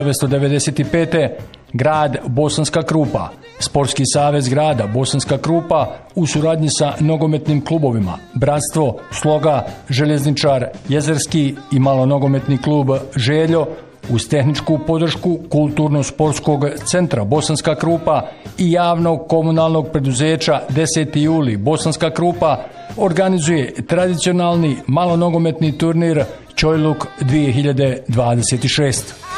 1995. grad Bosanska Krupa, Sportski savez grada Bosanska Krupa u suradnji sa nogometnim klubovima Bratstvo, Sloga, Željezničar, Jezerski i malonogometni klub Željo uz tehničku podršku Kulturno-sportskog centra Bosanska Krupa i javnog komunalnog preduzeća 10. juli Bosanska Krupa organizuje tradicionalni malonogometni turnir Čojluk 2026.